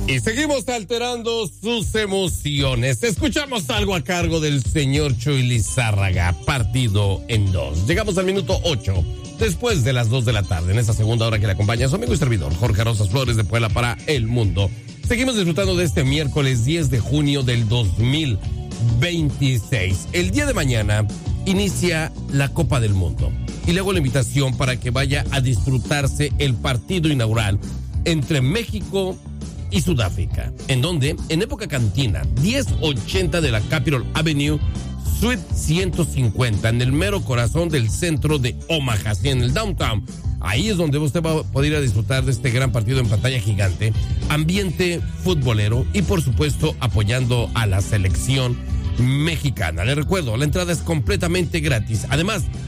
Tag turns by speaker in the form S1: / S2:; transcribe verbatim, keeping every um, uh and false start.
S1: Y seguimos alterando sus emociones. Escuchamos algo a cargo del señor Chuy Lizárraga, partido en dos. Llegamos al minuto ocho, después de las dos de la tarde, en esta segunda hora que le acompaña a su amigo y servidor, Jorge Rosas Flores de Puebla para el mundo. Seguimos disfrutando de este miércoles diez de junio del dos mil veintiséis. El día de mañana inicia la Copa del Mundo. Y le hago la invitación para que vaya a disfrutarse el partido inaugural entre México y Sudáfrica. ¿En dónde? En época cantina, diez ochenta de la Capitol Avenue, Suite ciento cincuenta, en el mero corazón del centro de Omaha, así en el downtown. Ahí es donde usted va a poder ir a disfrutar de este gran partido en pantalla gigante, ambiente futbolero y por supuesto apoyando a la selección mexicana. Le recuerdo, la entrada es completamente gratis. Además,